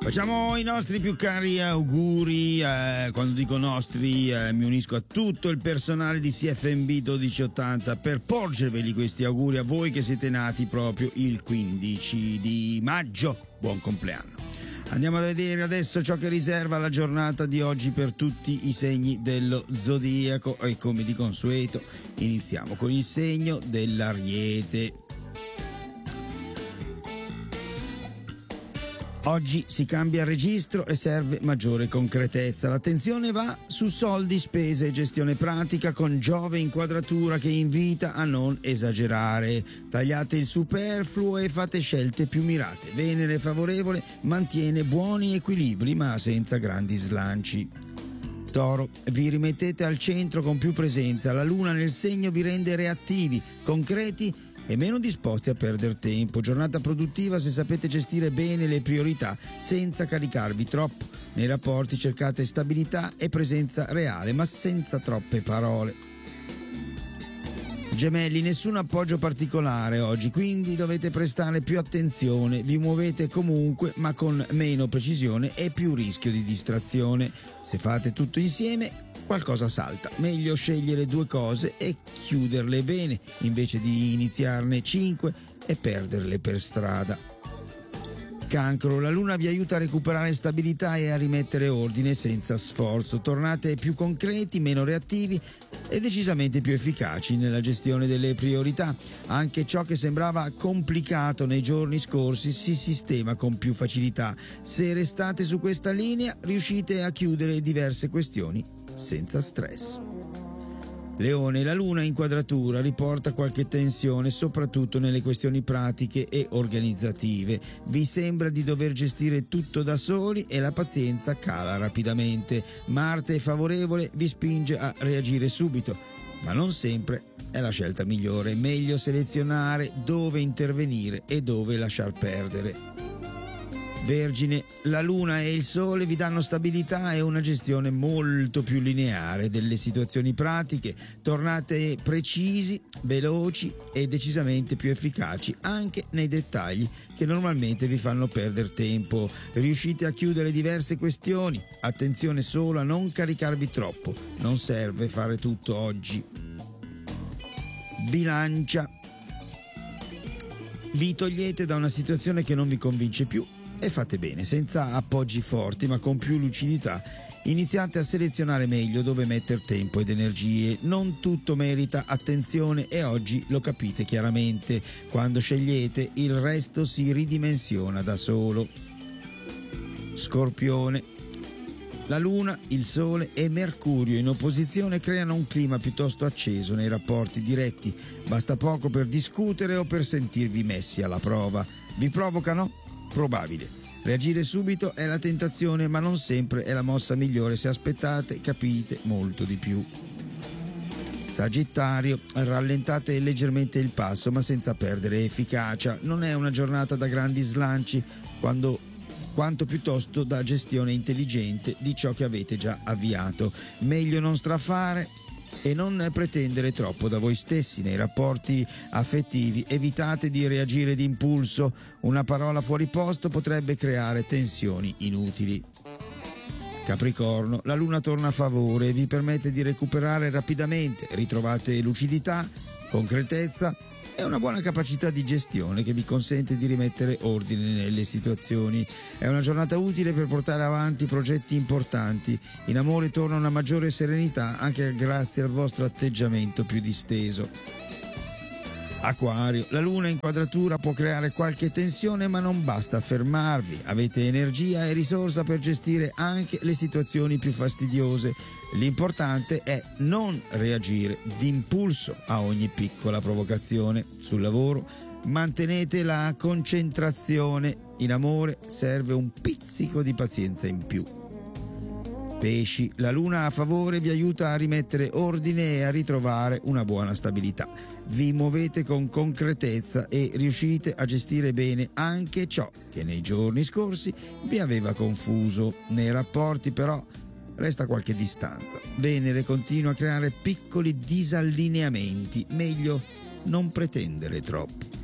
Facciamo i nostri più cari auguri, quando dico nostri mi unisco a tutto il personale di CFMB 1280 per porgerveli questi auguri a voi che siete nati proprio il 15 di maggio. Buon compleanno. Andiamo a vedere adesso ciò che riserva la giornata di oggi per tutti i segni dello zodiaco e come di consueto iniziamo con il segno dell'Ariete. Oggi si cambia registro e serve maggiore concretezza. L'attenzione va su soldi, spese e gestione pratica con Giove in quadratura che invita a non esagerare. Tagliate il superfluo e fate scelte più mirate. Venere favorevole mantiene buoni equilibri ma senza grandi slanci. Toro, vi rimettete al centro con più presenza. La luna nel segno vi rende reattivi, concreti e meno disposti a perdere tempo. Giornata produttiva se sapete gestire bene le priorità senza caricarvi troppo. Nei rapporti cercate stabilità e presenza reale, ma senza troppe parole. Gemelli, nessun appoggio particolare oggi, quindi dovete prestare più attenzione. Vi muovete comunque, ma con meno precisione e più rischio di distrazione. Se fate tutto insieme, qualcosa salta. Meglio scegliere 2 cose e chiuderle bene, invece di iniziarne 5 e perderle per strada. Cancro, la luna vi aiuta a recuperare stabilità e a rimettere ordine senza sforzo. Tornate più concreti, meno reattivi e decisamente più efficaci nella gestione delle priorità. Anche ciò che sembrava complicato nei giorni scorsi si sistema con più facilità. Se restate su questa linea, riuscite a chiudere diverse questioni senza stress. Leone, la luna in quadratura riporta qualche tensione, soprattutto nelle questioni pratiche e organizzative. Vi sembra di dover gestire tutto da soli e la pazienza cala rapidamente. Marte favorevole vi spinge a reagire subito, ma non sempre è la scelta migliore. Meglio selezionare dove intervenire e dove lasciar perdere. Vergine, la luna e il sole vi danno stabilità e una gestione molto più lineare delle situazioni pratiche. Tornate precisi, veloci e decisamente più efficaci anche nei dettagli che normalmente vi fanno perdere tempo. Riuscite a chiudere diverse questioni. Attenzione solo a non caricarvi troppo. Non serve fare tutto oggi. Bilancia, vi togliete da una situazione che non vi convince più e fate bene, senza appoggi forti ma con più lucidità. Iniziate a selezionare meglio dove mettere tempo ed energie. Non tutto merita attenzione e oggi lo capite chiaramente. Quando scegliete, il resto si ridimensiona da solo. Scorpione, la luna, il sole e Mercurio in opposizione creano un clima piuttosto acceso nei rapporti diretti. Basta poco per discutere o per sentirvi messi alla prova. Vi provocano? Probabile. Reagire subito è la tentazione, ma non sempre è la mossa migliore. Se aspettate, capite molto di più. Sagittario, rallentate leggermente il passo, ma senza perdere efficacia. Non è una giornata da grandi slanci, quanto piuttosto da gestione intelligente di ciò che avete già avviato. Meglio non strafare e non pretendere troppo da voi stessi. Nei rapporti affettivi evitate di reagire d'impulso. Una parola fuori posto potrebbe creare tensioni inutili. Capricorno, la luna torna a favore e vi permette di recuperare rapidamente. Ritrovate lucidità, concretezza e una buona capacità di gestione che vi consente di rimettere ordine nelle situazioni. È una giornata utile per portare avanti progetti importanti. In amore torna una maggiore serenità anche grazie al vostro atteggiamento più disteso. Acquario, la luna in quadratura può creare qualche tensione ma non basta fermarvi. Avete energia e risorsa per gestire anche le situazioni più fastidiose. L'importante è non reagire d'impulso a ogni piccola provocazione. Sul lavoro mantenete la concentrazione. In amore serve un pizzico di pazienza in più. Pesci, la luna a favore vi aiuta a rimettere ordine e a ritrovare una buona stabilità. Vi muovete con concretezza e riuscite a gestire bene anche ciò che nei giorni scorsi vi aveva confuso. Nei rapporti però resta qualche distanza. Venere continua a creare piccoli disallineamenti, meglio non pretendere troppo.